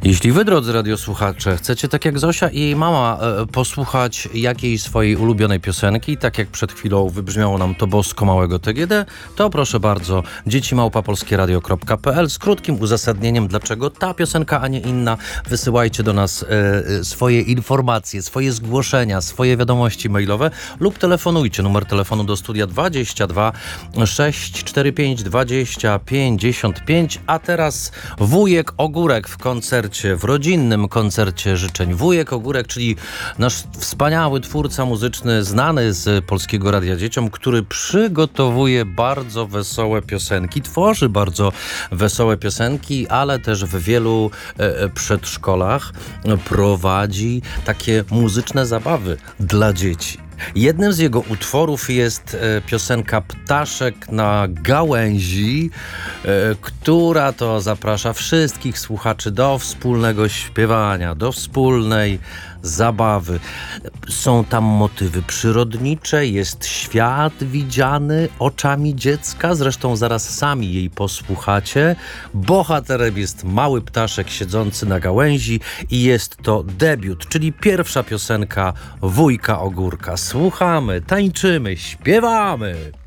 Jeśli wy, drodzy radiosłuchacze, chcecie tak jak Zosia i jej mama posłuchać jakiejś swojej ulubionej piosenki, tak jak przed chwilą wybrzmiało nam to bosko małego TGD, to proszę bardzo, dzieci@polskieradio.pl z krótkim uzasadnieniem, dlaczego ta piosenka, a nie inna. Wysyłajcie do nas swoje informacje, swoje zgłoszenia, swoje wiadomości mailowe lub telefonujcie. Numer telefonu do studia 22 645 20 55. A teraz Wujek Ogórek w koncercie, w rodzinnym koncercie życzeń. Wujek Ogórek, czyli nasz wspaniały twórca muzyczny, znany z Polskiego Radia Dzieciom, który przygotowuje bardzo wesołe piosenki, tworzy bardzo wesołe piosenki, ale też w wielu przedszkolach prowadzi takie muzyczne zabawy dla dzieci. Jednym z jego utworów jest piosenka Ptaszek na gałęzi, która to zaprasza wszystkich słuchaczy do wspólnego śpiewania, do wspólnej zabawy. Są tam motywy przyrodnicze, jest świat widziany oczami dziecka, zresztą zaraz sami jej posłuchacie. Bohaterem jest mały ptaszek siedzący na gałęzi i jest to debiut, czyli pierwsza piosenka Wujka Ogórka. Słuchamy, tańczymy, śpiewamy.